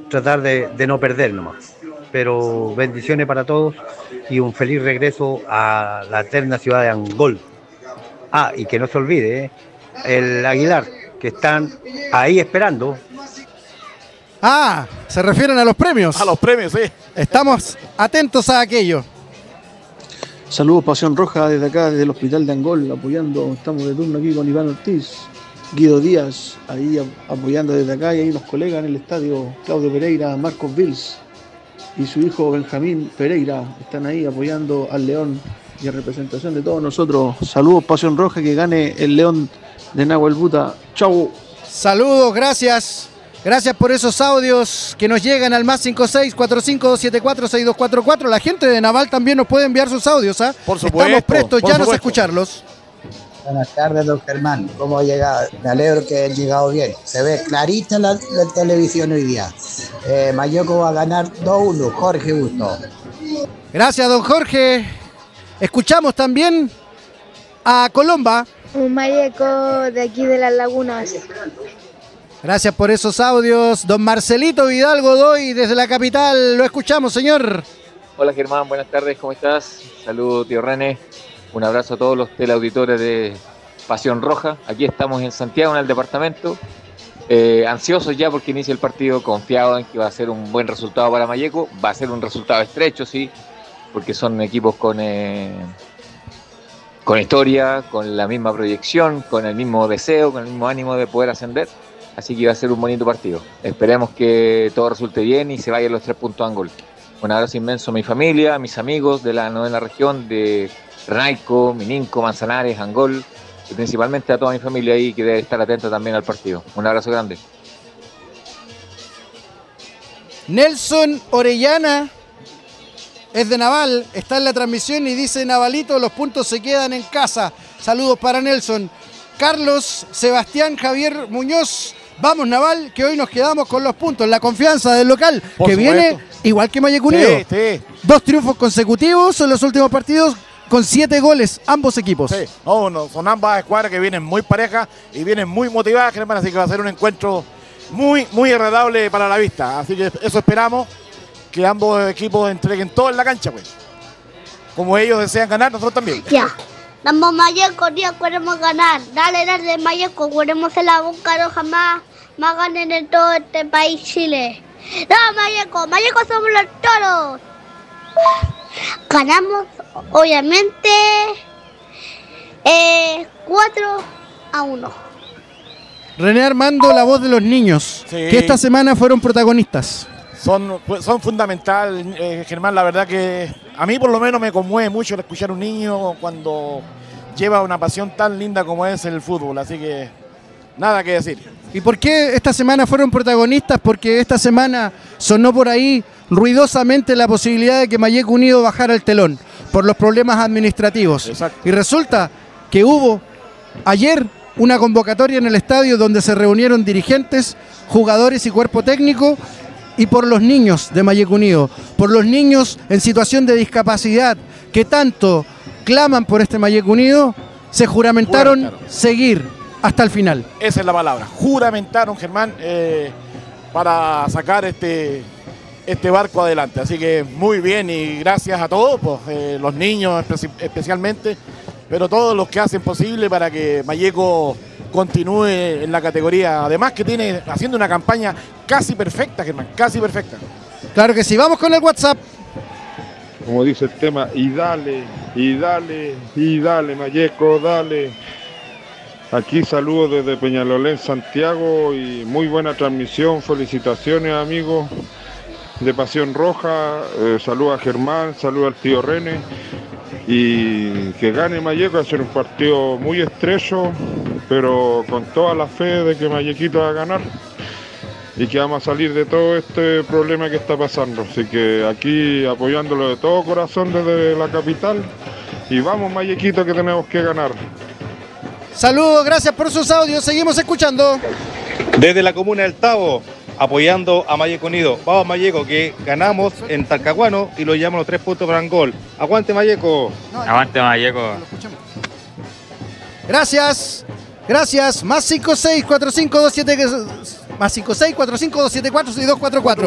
tratar de no perder nomás. Pero bendiciones para todos y un feliz regreso a la eterna ciudad de Angol. Ah, y que no se olvide, el Aguilar, que están ahí esperando. Ah, se refieren a los premios. A los premios, sí. Estamos atentos a aquello. Saludos, Pasión Roja, desde acá, desde el Hospital de Angol, apoyando. Estamos de turno aquí con Iván Ortiz, Guido Díaz, ahí apoyando desde acá, y ahí los colegas en el estadio, Claudio Pereira, Marcos Vils y su hijo Benjamín Pereira, están ahí apoyando al León y en representación de todos nosotros. Saludos, Pasión Roja, que gane el León de Nahuel Buta. Chau. Saludos, gracias. Gracias por esos audios que nos llegan al más 5645-274-6244. La gente de Naval también nos puede enviar sus audios, ¿ah? Por supuesto. Estamos prestos ya a escucharlos. Buenas tardes, don Germán. ¿Cómo ha llegado? Me alegro que haya llegado bien. Se ve clarita la televisión hoy día. Mayoco va a ganar 2-1. Jorge Busto. Gracias, don Jorge. Escuchamos también a Colomba. Un Mayeco de aquí de las Lagunas. Gracias por esos audios. Don Marcelito Vidal Godoy desde la capital. Lo escuchamos, señor. Hola, Germán. Buenas tardes. ¿Cómo estás? Saludos, tío René. Un abrazo a todos los teleauditores de Pasión Roja. Aquí estamos en Santiago, en el departamento. Ansiosos ya porque inicia el partido, confiados en que va a ser un buen resultado para Mayeco. Va a ser un resultado estrecho, sí, porque son equipos con historia, con la misma proyección, con el mismo deseo, con el mismo ánimo de poder ascender. Así que va a ser un bonito partido. Esperemos que todo resulte bien y se vayan los 3 puntos a Angol. Un abrazo inmenso a mi familia, a mis amigos de la 9ª región, de Renaico, Mininco, Manzanares, Angol, y principalmente a toda mi familia ahí que debe estar atenta también al partido. Un abrazo grande. Nelson Orellana es de Naval, está en la transmisión y dice: Navalito, los puntos se quedan en casa. Saludos para Nelson. Carlos Sebastián Javier Muñoz. Vamos, Naval, que hoy nos quedamos con los puntos. La confianza del local, Por que supuesto. viene igual que Mayeco Unido. Sí. 2 triunfos consecutivos en los últimos partidos, con 7 goles, ambos equipos. Sí, son ambas escuadras que vienen muy parejas y vienen muy motivadas, Germán, así que va a ser un encuentro muy, muy agradable para la vista. Así que eso esperamos, que ambos equipos entreguen todo en la cancha, pues. Como ellos desean ganar, nosotros también. Ya. Vamos, Mayeco, día queremos ganar. Dale, Mayeco, queremos ser la boca roja más ganen en todo este país, Chile. No, Mayeco somos los toros. Ganamos, obviamente, 4-1. René Armando, la voz de los niños, Sí. que esta semana fueron protagonistas. Son fundamental, Germán, la verdad que a mí por lo menos me conmueve mucho el escuchar a un niño cuando lleva una pasión tan linda como es el fútbol, así que nada que decir. ¿Y por qué esta semana fueron protagonistas? Porque esta semana sonó por ahí ruidosamente la posibilidad de que Mayeco Unido bajara el telón por los problemas administrativos. Exacto. Y resulta que hubo ayer una convocatoria en el estadio donde se reunieron dirigentes, jugadores y cuerpo técnico, y por los niños de Mayeco Unido, por los niños en situación de discapacidad que tanto claman por este Mayeco Unido, se juramentaron seguir hasta el final. Esa es la palabra, juramentaron, Germán, para sacar este barco adelante. Así que muy bien y gracias a todos, pues, los niños especialmente, pero todos los que hacen posible para que Mayeco continúe en la categoría. Además que tiene haciendo una campaña casi perfecta, Germán, casi perfecta. Claro que sí, vamos con el WhatsApp. Como dice el tema, y dale, Mayeco, dale. Aquí saludos desde Peñalolén, Santiago, y muy buena transmisión. Felicitaciones, amigos de Pasión Roja. Saludos a Germán, saludos al tío René. Y que gane Mayeco. Va a ser un partido muy estrecho, pero con toda la fe de que Mayequito va a ganar y que vamos a salir de todo este problema que está pasando. Así que aquí apoyándolo de todo corazón desde la capital. Y vamos, Mayequito, que tenemos que ganar. Saludos, gracias por sus audios, seguimos escuchando. Desde la comuna del Tabo, apoyando a Mayeco Unido. Vamos, Mayeco, que ganamos en Talcahuano y lo llevamos los 3 puntos para Angol. ¡Aguante, Mayeco! Aguante, Mayeco. Gracias, más 564527 más 5645274624